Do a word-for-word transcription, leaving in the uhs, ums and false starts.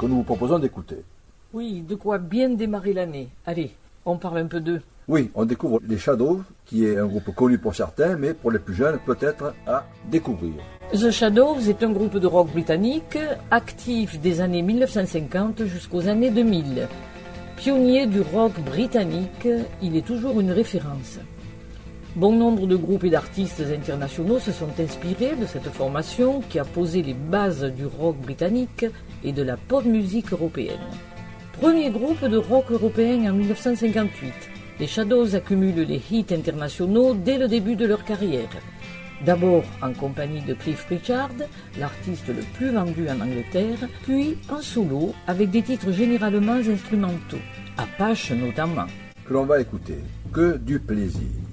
que nous vous proposons d'écouter. Oui, de quoi bien démarrer l'année. Allez, on parle un peu d'eux. Oui, on découvre les Shadows, qui est un groupe connu pour certains, mais pour les plus jeunes, peut-être à découvrir. The Shadows est un groupe de rock britannique, actif des années mille neuf cent cinquante jusqu'aux années deux mille. Pionnier du rock britannique, il est toujours une référence. Bon nombre de groupes et d'artistes internationaux se sont inspirés de cette formation qui a posé les bases du rock britannique et de la pop musique européenne. Premier groupe de rock européen en mille neuf cent cinquante-huit, les Shadows accumulent les hits internationaux dès le début de leur carrière. D'abord en compagnie de Cliff Richard, l'artiste le plus vendu en Angleterre, puis en solo avec des titres généralement instrumentaux, Apache notamment. Que l'on va écouter, que du plaisir.